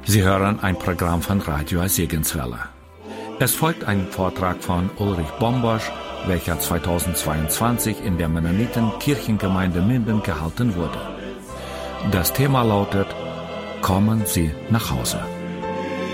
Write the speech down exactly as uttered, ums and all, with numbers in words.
Sie hören ein Programm von Radio Segenswelle. Es folgt ein Vortrag von Ulrich Bombosch, welcher zweitausendzweiundzwanzig in der Mennoniten-Kirchengemeinde Minden gehalten wurde. Das Thema lautet: Kommen Sie nach Hause.